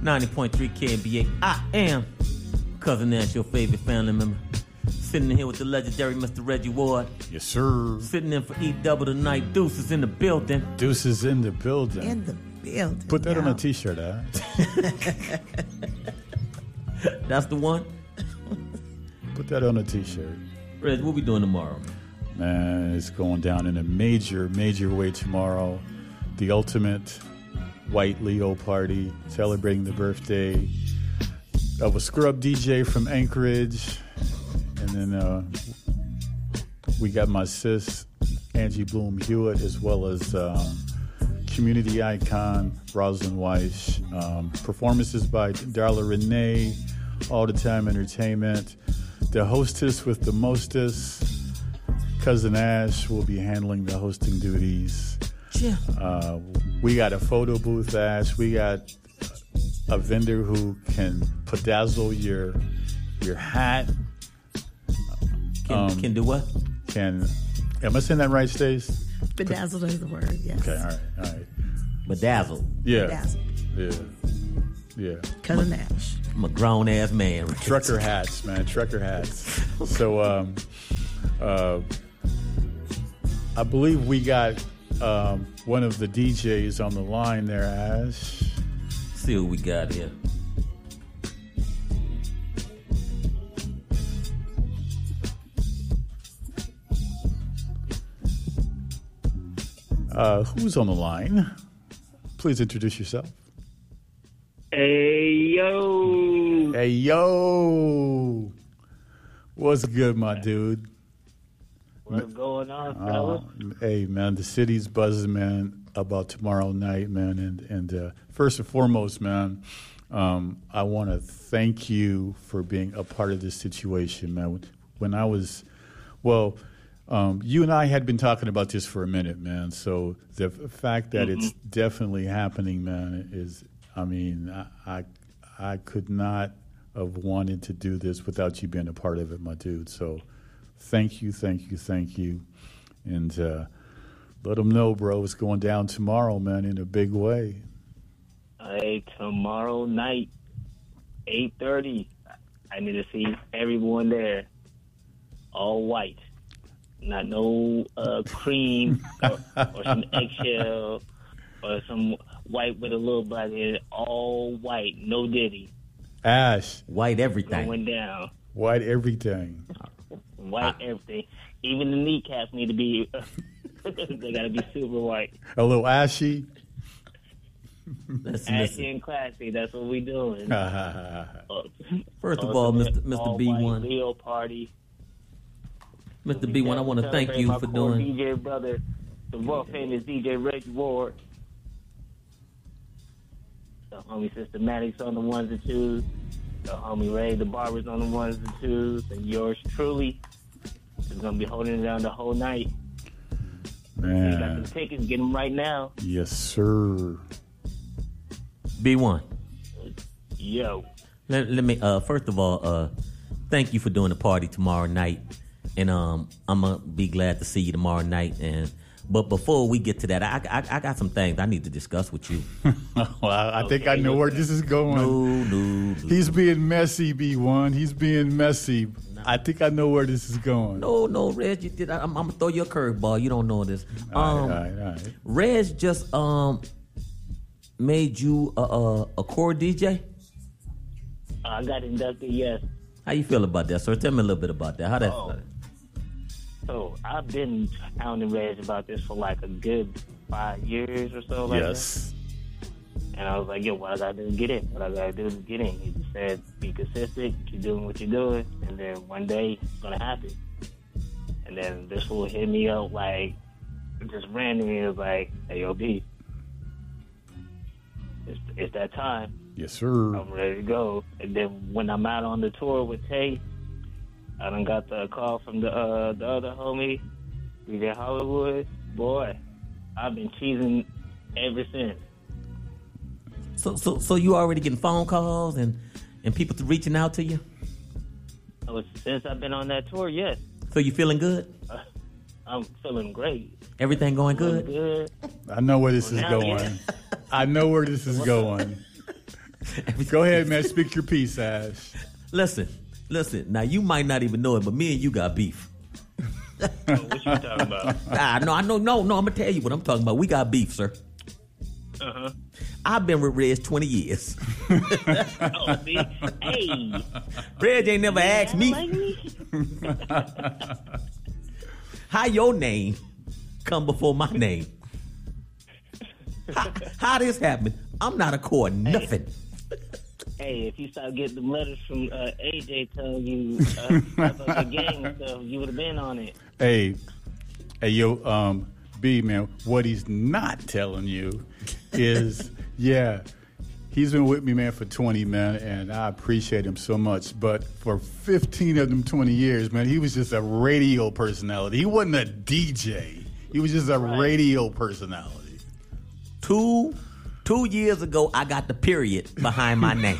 90.3 KNBA. I am Cousin Nash, your favorite family member. Sitting in here with the legendary Mr. Reggie Ward. Yes, sir. Sitting in for Eat Double tonight. Deuces in the building. Deuces in the building. In the building. Put that on a t-shirt, That's the one? Put that on a t-shirt. Reg, what we doing tomorrow? Man, it's going down in a major, major way tomorrow. The ultimate white Leo party, celebrating the birthday of a scrub DJ from Anchorage. And then we got my sis, Angie Bloom Hewitt, as well as community icon, Rosalind Weiss. Performances by Darla Renee, All the Time Entertainment. The hostess with the mostest, Cousin Ash, will be handling the hosting duties. Yeah. We got a photo booth, Ash. We got a vendor who can bedazzle your hat. Can do what? Am I saying that right, Stace? Bedazzled is the word, yes. Okay, all right. Bedazzled. Yeah. Bedazzled. Yeah. Cousin Nash. I'm a grown ass man. Trucker hats, man. Trucker hats. So, I believe we got one of the DJs on the line there, Ash. See what we got here. Who's on the line? Please introduce yourself. Hey, yo. Hey, yo. What's good, my dude? What's going on, fellas? Hey, man, the city's buzzing, man, about tomorrow night, man. And first and foremost, man, I want to thank you for being a part of this situation, man. When I was, you and I had been talking about this for a minute, man. So the fact that it's definitely happening, man, is, I could not have wanted to do this without you being a part of it, my dude. So thank you. And let them know, bro, it's going down tomorrow, man, in a big way. Hey, tomorrow night, 8:30. I need to see everyone there, all white. Not no cream or some eggshell or some white with a little black in it. All white, no Diddy. Ash. White everything. Going down. White everything. White everything. Even the kneecaps need to be, they got to be super white. A little ashy. Ashy and classy, that's what we doing. First of all, Mr. B1. Leo party. Mr. B1, I want to thank you for doing. DJ brother, the world famous DJ Reggie Ward. The homie Systematics on the ones and twos. The homie Ray, the barbers on the ones and twos. And yours truly is going to be holding it down the whole night. Man. You got the tickets, get them right now. Yes, sir. B1. Yo. Let me, first of all, thank you for doing the party tomorrow night. And I'm going to be glad to see you tomorrow night. But before we get to that, I got some things I need to discuss with you. Well, I think I know where this is going. No. He's being messy, B1. He's being messy. I think I know where this is going. No, Reg, I'm going to throw you a curveball. You don't know this. All right. Reg just made you a core DJ? I got inducted, yes. How you feel about that, sir? Tell me a little bit about that. How that? So I've been hounding Reg about this for like a good 5 years or so. Like yes. That. And I was like, yo, what I got to do to get in? What I got to do to get in? He just said, be consistent, keep doing what you're doing, and then one day it's going to happen. And then this fool hit me up like, just randomly, it was like, hey, yo, B, it's that time. Yes, sir. I'm ready to go. And then when I'm out on the tour with Tay, I done got the call from the other homie, DJ Hollywood. Boy, I've been cheesing ever since. So you already getting phone calls and people reaching out to you? Since I've been on that tour, yes. So you feeling good? I'm feeling great. Everything going good? Good. I know where this is going. I know where this is going. Go ahead, man. Speak your piece, Ash. Listen. Now you might not even know it, but me and you got beef. What you talking about? No. I'm gonna tell you what I'm talking about. We got beef, sir. Uh-huh. I've been with Reg 20 years. Oh, see? Hey. Reg ain't never asked me Like me? how your name come before my name. How this happened? I'm not a core nothing. Hey, if you start getting them letters from AJ telling you about the gang and stuff, you would have been on it. Hey, yo, B, man, what he's not telling you is, yeah, he's been with me, man, for 20, man, and I appreciate him so much. But for 15 of them 20 years, man, he was just a radio personality. He wasn't a DJ. He was just a radio personality. 2 years ago, I got the period behind my name.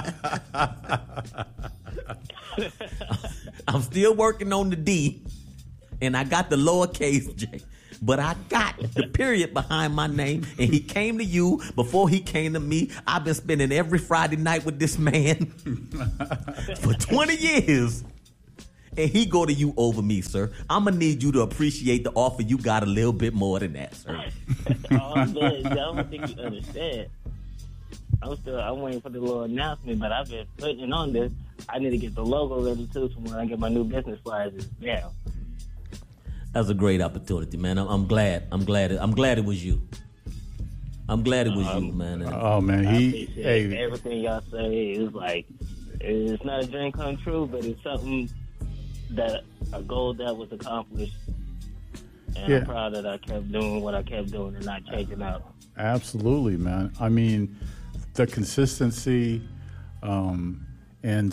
I'm still working on the D, and I got the lowercase J. But I got the period behind my name, and he came to you before he came to me. I've been spending every Friday night with this man for 20 years. And he go to you over me, sir. I'm going to need you to appreciate the offer. You got a little bit more than that, sir. Oh, man, I don't think you understand. I'm waiting for the little announcement, but I've been putting on this. I need to get the logo ready, too, so when I get my new business flyers down. That's a great opportunity, man. I'm glad it was you. I'm glad it was you, man. Oh, man. I appreciate everything y'all say. It's like, it's not a dream come true, but it's something that a goal that was accomplished, and I'm proud that I kept doing what I kept doing and not changing out. Absolutely, man. I mean, the consistency, and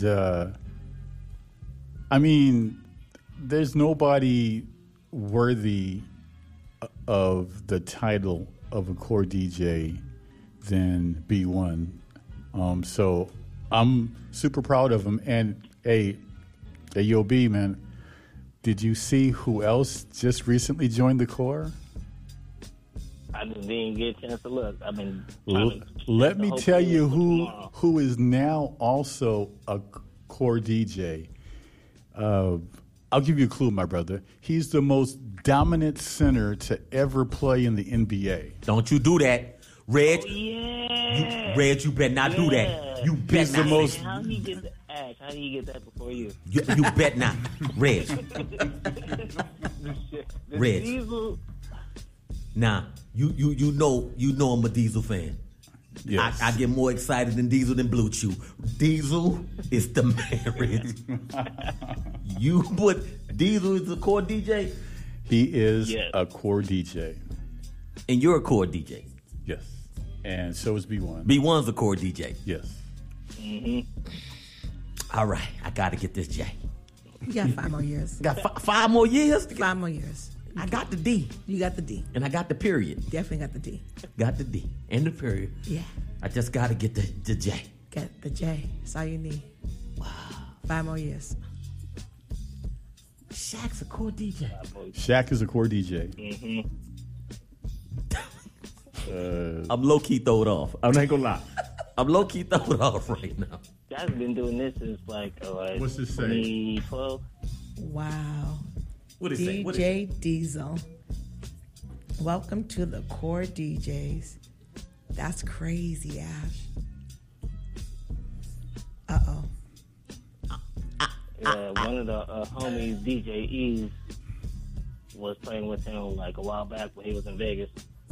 I mean, there's nobody worthy of the title of a core DJ than B1. So I'm super proud of him. And hey, yo, B, man, did you see who else just recently joined the core? I just didn't get a chance to look. I've been Let me tell you who is now also a core DJ. I'll give you a clue, my brother. He's the most dominant center to ever play in the NBA. Don't you do that, Reg. Oh, yeah. You better not do that. You better He's the not. most. How do you get the Ash? How do you get that before you? You bet not, Reg. The Reg. Diesel. Nah, you know I'm a Diesel fan. Yes. I get more excited than Diesel than Blue Chew. Diesel is the man. You put Diesel is a core DJ? He is Yes. a core DJ. And you're a core DJ. Yes. And so is B1. B1's a core DJ. Yes. All right, I got to get this J. You got 5 more years. Got 5 more years? 5 more years. I got the D. You got the D. And I got the period. Definitely got the D. Got the D. And the period. Yeah. I just got to get the J. Got the J. That's all you need. Wow. 5 more years. Shaq's a core DJ. Shaq is a core DJ. I'm low-key throwed off. I'm not going to lie. I'm low-key throwed off right now. I've been doing this since like What's this say? 2012. Wow. What is it? DJ Diesel. Welcome to the core DJs. That's crazy, Ash. Uh-oh. Yeah, one of the homies, DJ Ease, was playing with him like a while back when he was in Vegas.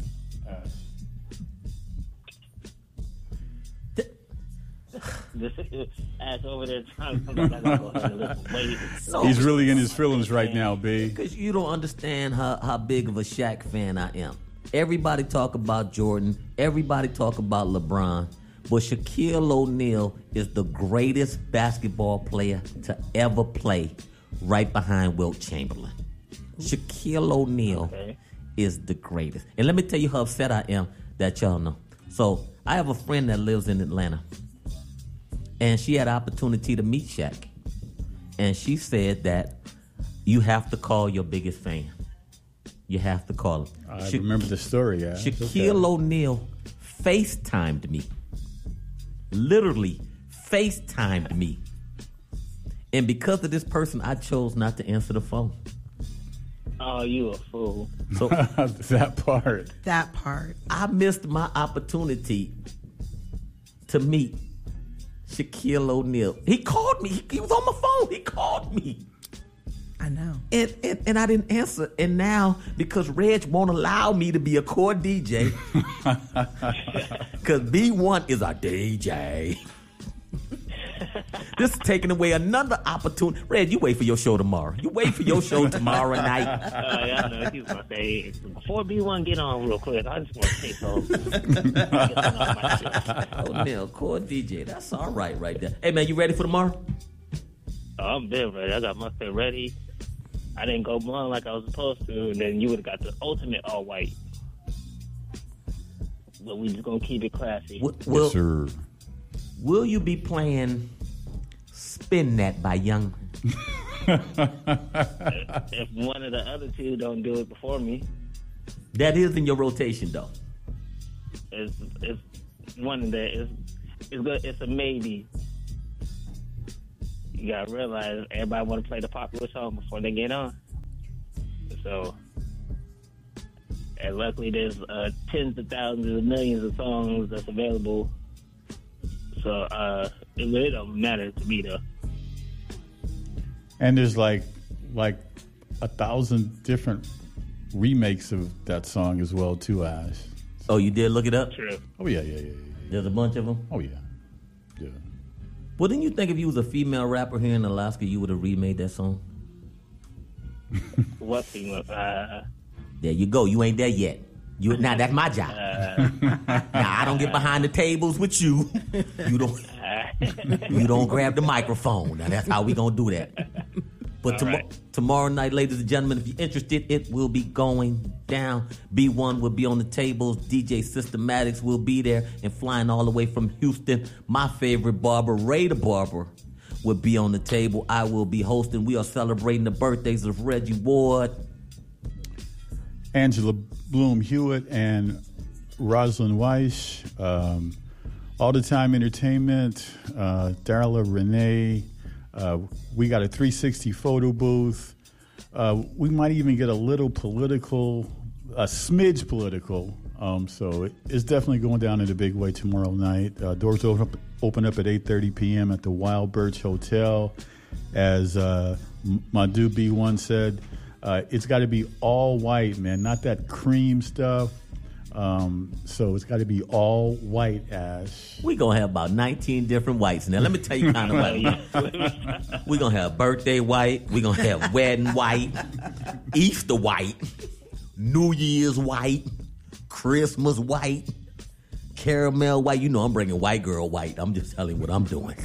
This ass over there trying to come back and listen. He's really in his feelings right now, B. Because you don't understand how big of a Shaq fan I am. Everybody talk about Jordan. Everybody talk about LeBron. But Shaquille O'Neal is the greatest basketball player to ever play, right behind Wilt Chamberlain. Shaquille O'Neal is the greatest. And let me tell you how upset I am that y'all know. So I have a friend that lives in Atlanta. And she had an opportunity to meet Shaq. And she said that you have to call your biggest fan. You have to call him. I remember the story, yeah. Shaquille O'Neal FaceTimed me. literally FaceTimed me. And because of this person, I chose not to answer the phone. Oh, you a fool. So That part. That part. I missed my opportunity to meet Shaquille O'Neal. He called me. He was on my phone. He called me. I know. And I didn't answer. And now, because Reg won't allow me to be a core DJ, because B1 is our DJ. This is taking away another opportunity. Reg, you wait for your show tomorrow. You wait for your show tomorrow night. I know he's gonna say before B1 get on real quick. I just want to say so. O'Neal, core DJ. That's all right there. Hey, man, you ready for tomorrow? I'm been ready. I got my stuff ready. I didn't go blonde like I was supposed to, and then you would have got the ultimate all white. But we just gonna keep it classy. Yes, sir. Will you be playing Spin That by Young? If one of the other two don't do it before me, That is in your rotation, though. it's one of the it's good. It's a maybe. You gotta realize everybody want to play the popular song before they get on. So, and luckily there's tens of thousands of millions of songs that's available. So it don't matter to me though. And there's like 1,000 different remakes of that song as well, too, Ash. Oh, you did look it up? True. Oh, yeah. There's a bunch of them? Oh, yeah. Yeah. Well, didn't you think if you was a female rapper here in Alaska, you would have remade that song? What female? There you go. You ain't there yet. Now that's my job. Now I don't get behind the tables with you. You don't grab the microphone. Now that's how we gonna do that. But tomorrow night, ladies and gentlemen, if you're interested, it will be going down. B1 will be on the tables. DJ Systematics will be there, and flying all the way from Houston. My favorite barber, Ray the Barber, will be on the table. I will be hosting. We are celebrating the birthdays of Reggie Ward, Angela Bloom Hewitt, and Rosalind Weiss. All the Time Entertainment, Darla Renee. We got a 360 photo booth. We might even get a little political, a smidge political. So it's definitely going down in a big way tomorrow night. Doors open up at 8:30 p.m. at the Wild Birch Hotel. As my dude B1 said, it's got to be all white, man, not that cream stuff. So it's got to be all white, Ash. We gonna have about 19 different whites. Now let me tell you kind of what we gonna have: birthday white, we gonna have wedding white, Easter white, New Year's white, Christmas white, caramel white. You know I'm bringing white girl white. I'm just telling you what I'm doing.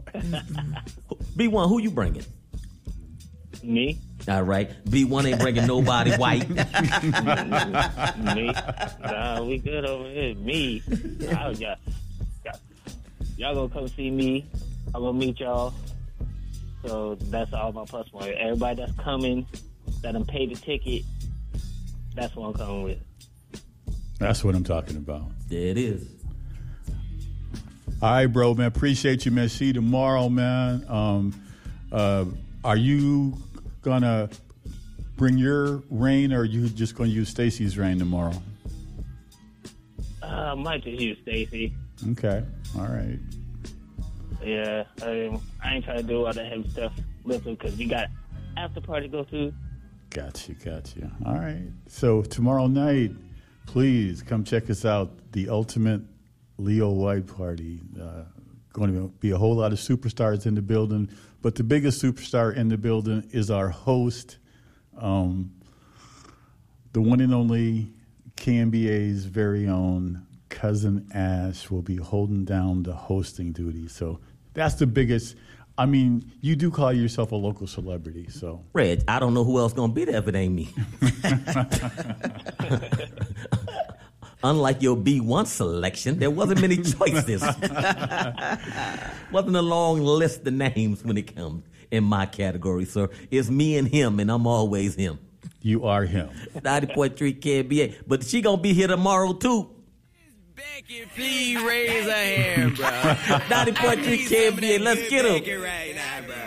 B1, who you bringing? Me? All right. B1 ain't bringing nobody white. Me? Nah, we good over here. Me? Y'all gonna come see me. I'm gonna meet y'all. So that's all my plus point. Everybody that's coming, that done paid the ticket, that's what I'm coming with. That's what I'm talking about. There it is. All right, bro, man. Appreciate you, man. See you tomorrow, man. Are you gonna bring your rain, or are you just gonna use Stacy's rain tomorrow? I might just use Stacy. Okay. All right. Yeah, I ain't trying to do all that heavy stuff because we got after party to go to. Gotcha. All right. So tomorrow night, please come check us out. The Ultimate Leo White Party. Going to be a whole lot of superstars in the building, but the biggest superstar in the building is our host, the one and only KNBA's very own Cousin Ash will be holding down the hosting duty. So that's the biggest. I mean, you do call yourself a local celebrity, so. Reg, I don't know who else gonna be there if it ain't me. Unlike your B1 selection, there wasn't many choices. Wasn't a long list of names when it comes in my category, sir. It's me and him, and I'm always him. You are him. 90.3 KNBA. But she gonna be here tomorrow, too. Please raise a hand, bro. 90.3 KBA. Let's get him. Right now, bro.